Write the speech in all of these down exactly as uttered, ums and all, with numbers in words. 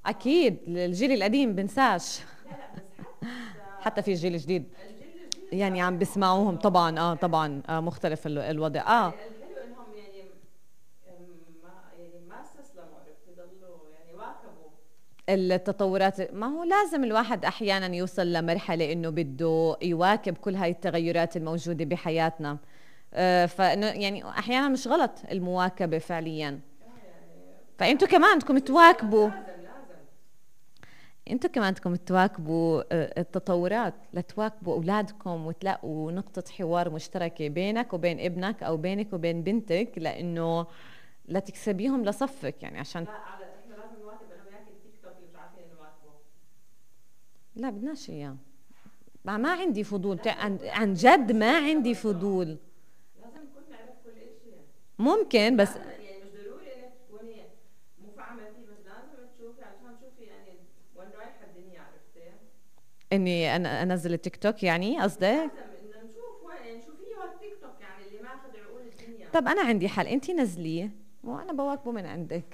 اكيد الجيل القديم بنساش. لا لا بس حتى حتى في جيل جديد الجيل الجديد يعني عم بتابعهم بسمعوهم انه طبعا. اه يعني طبعا آه مختلف ال- الوضع اه. يعني الحلو انهم يعني أم، ما يعني ما استسلموا، عرفت يضلوا يعني واكبوا. التطورات، ما هو لازم الواحد احيانا يوصل لمرحله انه بده يواكب كل هاي التغيرات الموجوده بحياتنا. آه فانه يعني احيانا مش غلط المواكبه فعليا. اه يعني فانتوا لا كمان مش بدكم مش غلط، تواكبوا. لازم لازم. انتوا كمان بدكم تواكبوا آه، التطورات لتواكبوا اولادكم وتلاقوا نقطة حوار مشتركة بينك وبين ابنك او بينك وبين بنتك، لانه لا تكسبيهم لصفك يعني عشان. لا على احنا لازم نواكب انا وياك التيك توك اللي مش عارفين نواكبه. لا بدناش اياه. ما, ما عندي فضول بتاع- لازم عن, نكون عن عارفين جد كل ما شيء احنا عندي برضه. فضول. لازم نكون نعرف كل شيء. ممكن بس لازم يعني مش ضروري انك تكوني مفعمة فيه، بس لازم تشوفي علشان تشوفي يعني وين رايحة الدنيا، عرفتي؟ اني انا انزل التيك توك يعني قصدك. لازم انه نشوف وين يعني شو في هالتيك توك يعني اللي ماخذ عقول الدنيا. طب انا عندي حل، انتي نزليه وانا بواكبه من عندك.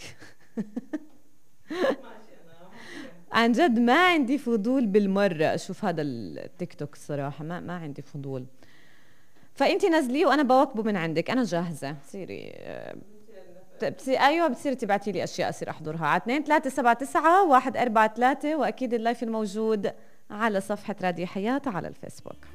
ماشي انا ممكن. عن جد ما عندي فضول بالمرة اشوف هذا التيك توك الصراحة، ما ما عندي فضول. فانتي نزليه وانا بواكبه من عندك، انا جاهزة. بصيري آه، بتصير ايوه بتصيري تبعتي لي اشياء اصير احضرها على اثنين ثلاثة سبعة تسعة واحد أربعة ثلاثة، واكيد اللايف الموجود على صفحة راديو حياة على الفيسبوك.